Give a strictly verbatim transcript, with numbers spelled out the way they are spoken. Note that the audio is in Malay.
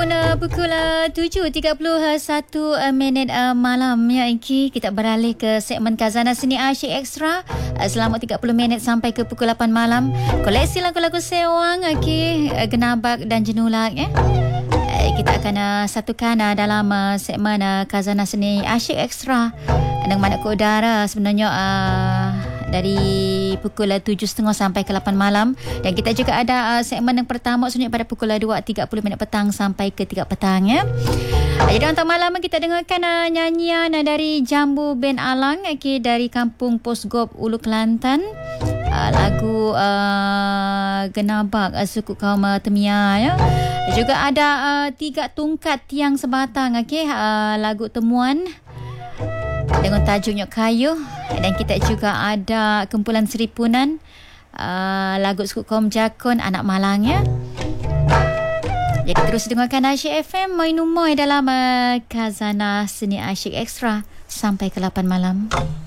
pun uh, pukul uh, tujuh tiga puluh satu uh, minit uh, malam ya Iki. Kita beralih ke segmen Khazanah Seni Asyik Extra uh, selama tiga puluh minit sampai ke pukul lapan malam. Koleksi lagu-lagu sewang Iki, uh, Genabak dan Jenulak ya. Uh, kita akan uh, satukan uh, dalam uh, segmen uh, Khazanah Seni Asyik Extra dengan mana ke udara sebenarnya uh, dari pukul tujuh tiga puluh sampai ke lapan malam. Dan kita juga ada uh, segmen yang pertama sebenarnya pada pukul dua tiga puluh minit petang sampai ke tiga petang ya. Uh, jadi untuk malam kita dengarkan uh, nyanyian uh, dari Jambu Band Alang okay, dari Kampung Posgop Ulu Kelantan. Uh, lagu uh, Genabak uh, suku kaum uh, Temia ya. Juga ada uh, Tiga Tungkat Tiang Sebatang okey, uh, lagu Temuan dengan tajuknya Kayu. Dan kita juga ada kumpulan Seripunan, uh, lagu suku kaum Jakun Anak Malang ya. Jadi terus dengarkan Asyik F M Main Umai dalam uh, Khazanah Seni Asyik Extra sampai ke lapan malam.